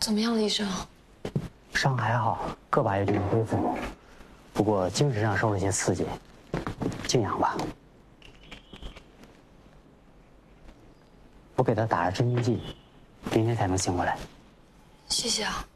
怎么样了，医生？ 伤还好，个把月就能恢复，不过精神上受了些刺激，静养吧。我给他打了镇静剂，明天才能醒过来。 谢谢啊。